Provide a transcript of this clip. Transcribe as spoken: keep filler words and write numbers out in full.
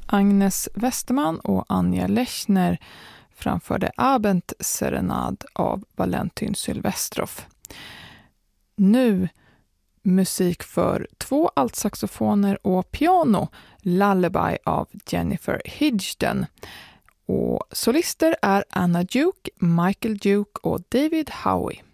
Agnes Westerman och Anja Lechner framförde Abendserenad av Valentin Sylvestrov. Nu musik för två altsaxofoner och piano, Lullaby av Jennifer Hidgden. Och solister är Anna Duke, Michael Duke och David Howie.